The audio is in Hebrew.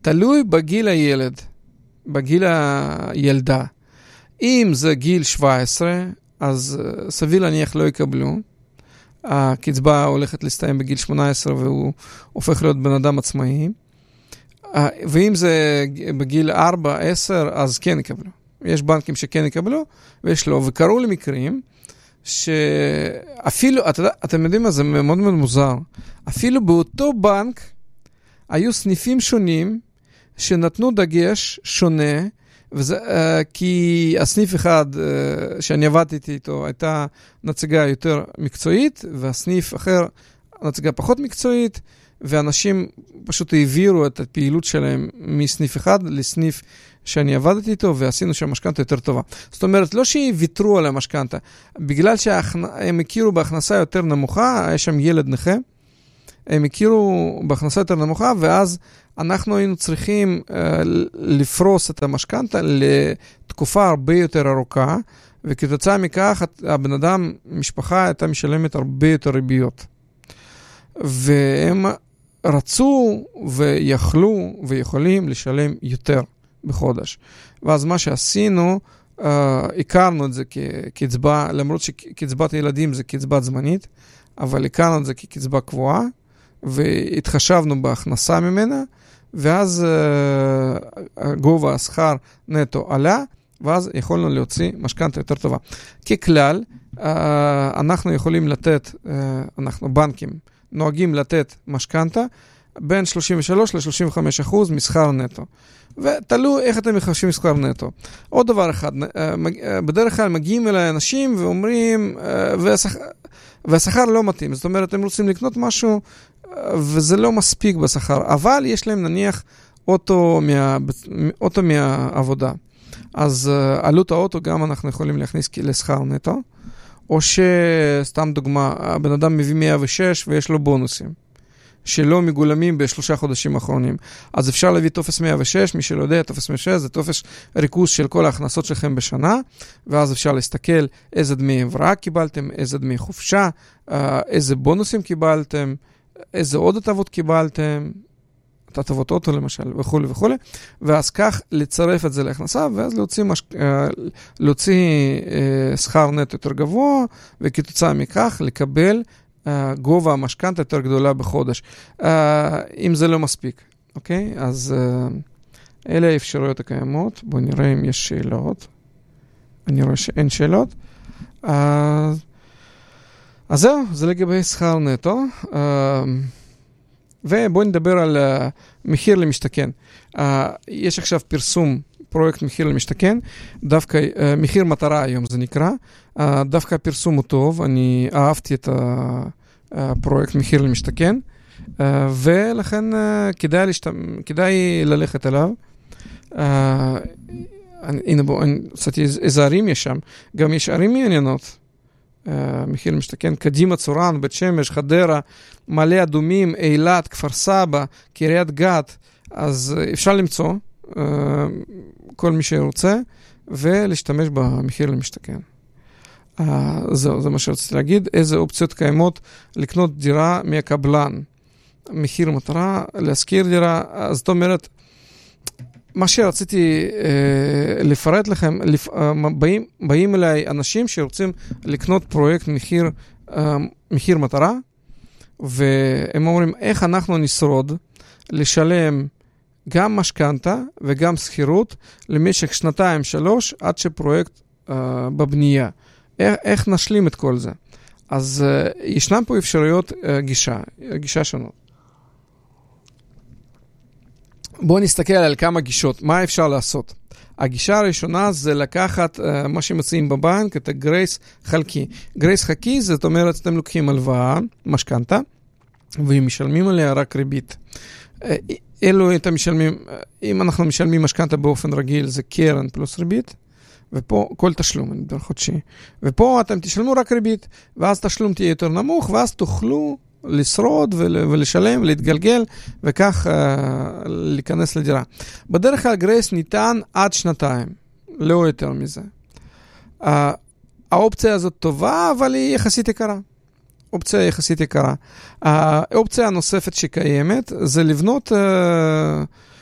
תלוי בגיל הילד, בגיל הילדה. אם זה גיל 17, אז סביר להניח לא יקבלו. הקצבה הולכת להסתיים בגיל 18 והוא הופך להיות בן אדם עצמאי. ואם זה בגיל 4, 10, אז כן יקבלו. יש בנקים שכן יקבלו, ויש לא. וקראו למקרים שאפילו, אתם יודעים מה, זה מאוד מאוד מוזר. אפילו באותו בנק היו סניפים שונים שנתנו דגש שונה, וזה, כי הסניף אחד שאני עבדתי איתו הייתה נציגה יותר מקצועית, והסניף אחר נציגה פחות מקצועית, ואנשים פשוט העבירו את הפעילות שלהם מסניף אחד לסניף שאני עבדתי איתו, ועשינו שם משכנתה יותר טובה. זאת אומרת, לא שיוותרו על המשכנתה, בגלל שהם הכירו בהכנסה יותר נמוכה, היה שם ילד נכה, הם הכירו בהכנסה יותר נמוכה, ואז אנחנו היינו צריכים לפרוס את המשכנתה לתקופה הרבה יותר ארוכה, וכתוצאה מכך הבן אדם, משפחה הייתה משלמת הרבה יותר ריביות. והם רצו ויכלו ויכולים לשלם יותר בחודש. ואז מה שעשינו, הכרנו את זה כקצבה, למרות שקצבת הילדים זה קצבת זמנית, אבל הכרנו את זה כקצבה קבועה, והתחשבנו בהכנסה ממנה, ואז גובה השכר נטו עלה, ואז יכולנו להוציא משכנתה יותר טובה. ככלל, אנחנו יכולים לתת, אנחנו בנקים, נוהגים לתת משכנתה בין 33% ל-35% משכר נטו. ותלוי איך אתם מחשבים משכר נטו. עוד דבר אחד, בדרך כלל מגיעים אליי אנשים ואומרים, והשכר לא מתאים. זאת אומרת, הם רוצים לקנות משהו, וזה לא מספיק בשכר. אבל יש להם נניח אוטו מהעבודה. אז עלות האוטו גם אנחנו יכולים להכניס לשכר נטו. או שסתם דוגמה, הבן אדם מביא 106 ויש לו בונוסים, שלא מגולמים ב3 חודשים האחרונים. אז אפשר להביא טופס 106, מי שלא יודע, טופס 106 זה טופס ריכוז של כל ההכנסות שלכם בשנה, ואז אפשר להסתכל איזה דמי הבראה קיבלתם, איזה דמי חופשה, איזה בונוסים קיבלתם, איזה עוד הטבות קיבלתם, הטבות אוטו למשל, וכו' וכו', ואז כך לצרף את זה להכנסה, ואז להוציא שכר נטו יותר גבוה, וכתוצאה מכך לקבל גובה המשכנתה יותר גדולה בחודש. אם זה לא מספיק, אוקיי? אז אלה האפשרויות הקיימות. בואו נראה אם יש שאלות. אני רואה שאין שאלות. אז זהו, זה לגבי שכר נטו. ובואו נדבר על מחיר למשתכן. יש עכשיו פרסום פרויקט מחיר למשתכן, דווקא מחיר מטרה היום זה נקרא, דווקא הפרסום הוא טוב, אני אהבתי את הפרויקט מחיר למשתכן, ולכן כדאי ללכת אליו. הנה בואו, איזה ערים יש שם, גם יש ערים מעניינות. מחיר למשתכן, קדימה צורן, בית שמש, חדרה, מעלה אדומים, אילת, כפר סבא, קריית גת, אז אפשר למצוא כל מי שרוצה ולהשתמש במחיר למשתכן. זהו, זה מה שרציתי להגיד. איזה אופציות קיימות לקנות דירה מהקבלן? מחיר מטרה, להשכיר דירה. אז זאת אומרת, מה שרציתי לפרט לכם, באים אליי אנשים שרוצים לקנות פרויקט מחיר מטרה, והם אומרים איך אנחנו נשרוד לשלם גם משכנתה וגם שכירות למשך 2-3 עד שפרויקט בבנייה. איך נשלים את כל זה? אז ישנם פה אפשרויות גישה שונות. בואו נסתכל על כמה גישות. מה אפשר לעשות? הגישה הראשונה זה לקחת מה שמציעים בבנק, את הגרייס חלקי. גרייס חלקי זאת אומרת, אתם לוקחים הלוואה, משכנתה, ומשלמים עליה רק ריבית. אלו אתם משלמים, אם אנחנו משלמים משכנתה באופן רגיל, זה קרן פלוס ריבית, ופה כל תשלום, חודשי. ופה אתם תשלמו רק ריבית, ואז תשלום תהיה יותר נמוך, ואז תוכלו לשרוד ולשלם ולהתגלגל, וכך להיכנס לדירה. בדרך כלל גרייס ניתן עד 2, לא יותר מזה. האופציה הזאת טובה, אבל היא יחסית יקרה. אופציה יחסית יקרה. האופציה הנוספת שקיימת זה לבנות